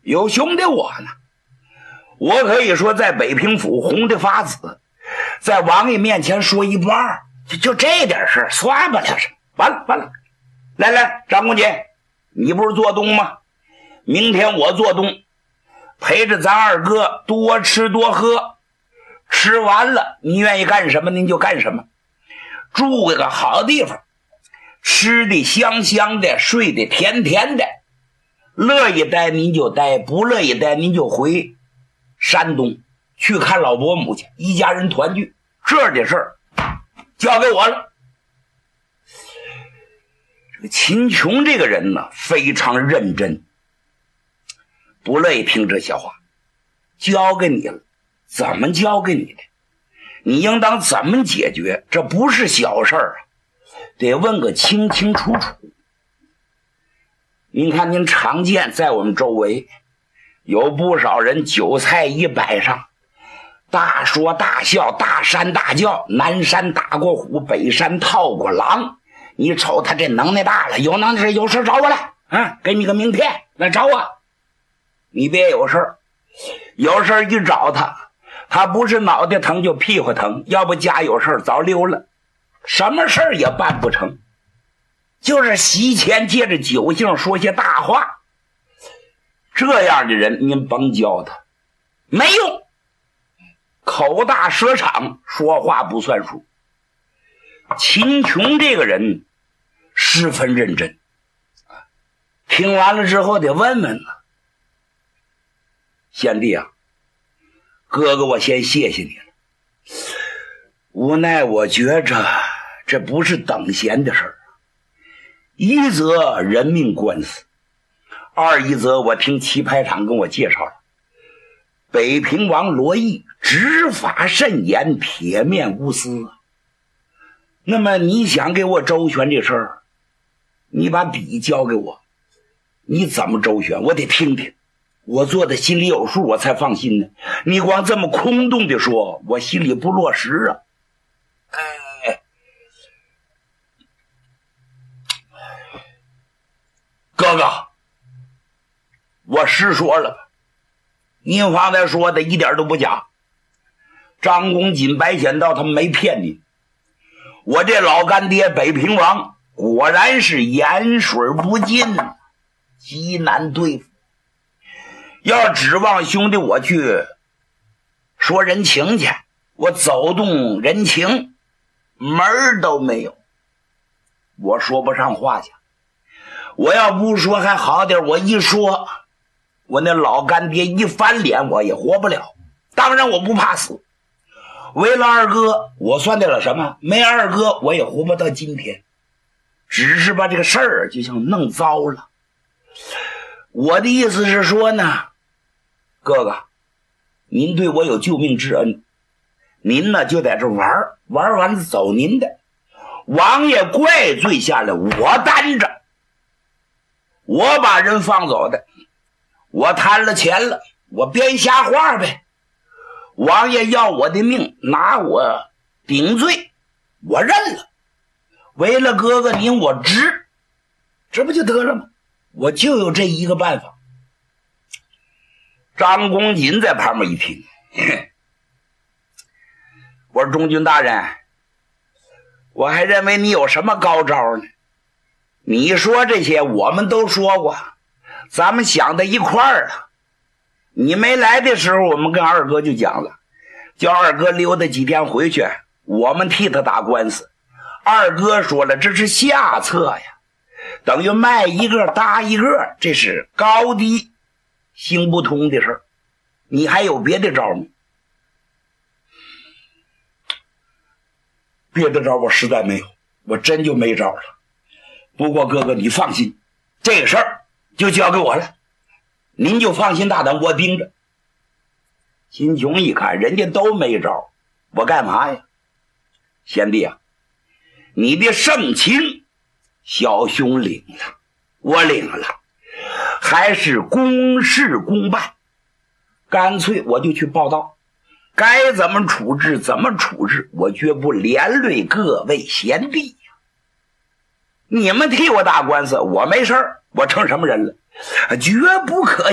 有兄弟我呢，我可以说在北平府红的发紫，在王爷面前说一不二，就这点事算不了什么。完了，来，张公瑾，你不是做东吗？明天我做东，陪着咱二哥多吃多喝，吃完了你愿意干什么您就干什么，住个好地方，吃的香香的，睡的甜甜的，乐意待您就待，不乐意待您就回山东去看老伯母去，一家人团聚。这的事儿交给我了。这个秦琼这个人呢，非常认真，不乐意听这些话。交给你了，怎么交给你的？你应当怎么解决？这不是小事儿啊，得问个清清楚楚。您看，您常见在我们周围有不少人酒菜一摆上，大说大笑，大山大叫，南山打过虎，北山套过狼。你瞅他这能耐大了，有能耐有事找我来啊，给你个名片来找我。你别有事有事一找他不是脑袋疼就屁股疼，要不家有事早溜了，什么事也办不成，就是席前借着酒兴说些大话。这样的人您甭教他，没用，口大舌长，说话不算数。秦琼这个人十分认真，听完了之后得问问了。贤弟啊，哥哥我先谢谢你了，无奈我觉着这不是等闲的事儿，一则人命官司，二一则我听棋牌场跟我介绍了，北平王罗毅执法甚严，铁面无私。那么你想给我周旋这事儿，你把笔交给我，你怎么周旋我得听听，我做的心里有数我才放心呢。你光这么空洞的说，我心里不落实啊。哥哥，我实说了，您方才说的一点都不假，张公瑾、白显道他们没骗你，我这老干爹北平王果然是盐水不进，极难对付。要指望兄弟我去说人情去，我走动人情门儿都没有，我说不上话去。我要不说还好点，我一说我那老干爹一翻脸我也活不了。当然我不怕死，为了二哥我算得了什么？没二哥我也活不到今天，只是把这个事儿就像弄糟了。我的意思是说呢，哥哥您对我有救命之恩，您呢就在这玩完了走您的，王爷怪罪下来我担着，我把人放走的，我贪了钱了，我编瞎话呗。王爷要我的命，拿我顶罪，我认了。为了哥哥您我值，这不就得了吗？我就有这一个办法。张公瑾在旁边一听，我说中军大人，我还认为你有什么高招呢？你说这些我们都说过，咱们想在一块儿了。你没来的时候我们跟二哥就讲了，叫二哥溜达几天回去，我们替他打官司。二哥说了，这是下策呀，等于卖一个搭一个，这是高低行不通的事儿。你还有别的招吗？别的招我实在没有，我真就没招了。不过哥哥你放心，这个事儿就交给我了，您就放心大胆，我盯着。秦琼一看人家都没招，我干嘛呀？贤弟啊，你的盛情小兄领了，我领了，还是公事公办，干脆我就去报道，该怎么处置怎么处置，我绝不连累各位贤弟呀。你们替我打官司我没事儿，我成什么人了？绝不可